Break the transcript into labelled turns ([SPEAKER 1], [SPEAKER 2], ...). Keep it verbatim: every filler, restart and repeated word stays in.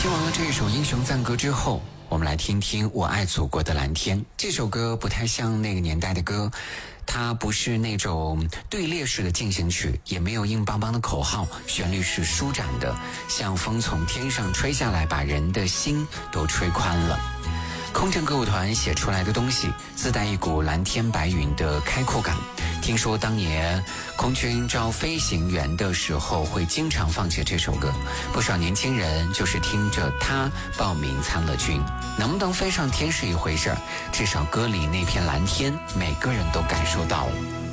[SPEAKER 1] 听完了这首英雄赞歌之后，我们来听听我爱祖国的蓝天。这首歌不太像那个年代的歌，它不是那种队列式的进行曲，也没有硬邦邦的口号，旋律是舒展的，像风从天上吹下来，把人的心都吹宽了。空城歌舞团写出来的东西自带一股蓝天白云的开阔感。听说当年空军招飞行员的时候会经常放起这首歌，不少年轻人就是听着它报名参了军。能不能飞上天是一回事儿，至少歌里那片蓝天每个人都感受到了。